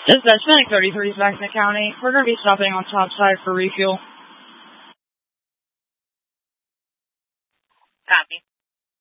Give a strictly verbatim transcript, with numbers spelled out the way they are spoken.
Dispatch Medic thirty-three, Jackson County. We're going to be stopping on Topside for refuel. Copy.